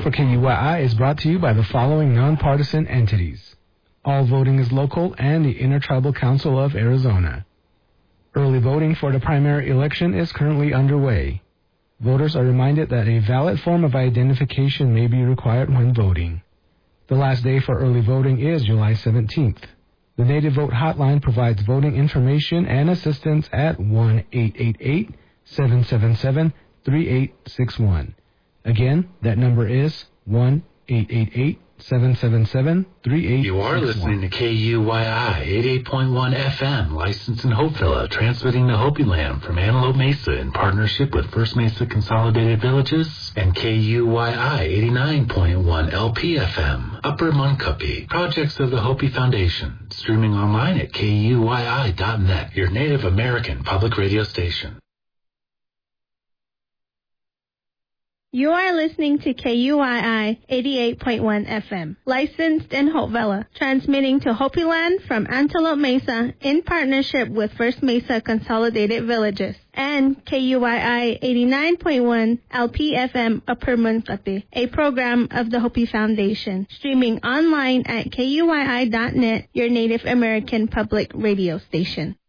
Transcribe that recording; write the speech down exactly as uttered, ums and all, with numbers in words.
for K U Y I is brought to you by the following nonpartisan entities. All voting is local and the Intertribal Council of Arizona. Early voting for the primary election is currently underway. Voters are reminded that a valid form of identification may be required when voting. The last day for early voting is July seventeenth. The Native Vote Hotline provides voting information and assistance at one eight eight eight, seven seven seven, three eight six one. Again, that number is one eight eight eight, seven seven seven, three eight six one. You are listening to K U Y I eighty-eight point one F M, licensed in Hopevilla, transmitting to Hopi Land from Antelope Mesa in partnership with First Mesa Consolidated Villages, and K U Y I eighty-nine point one L P F M, Upper Muncupi, projects of the Hopi Foundation, streaming online at K U Y I dot net, your Native American public radio station. You are listening to K U I I eighty-eight point one F M, licensed in Hopevilla, transmitting to Hopi Land from Antelope Mesa in partnership with First Mesa Consolidated Villages, and K U I I eighty-nine point one L P F M Upper Muncupi, a program of the Hopi Foundation, streaming online at K U I I dot net, your Native American public radio station.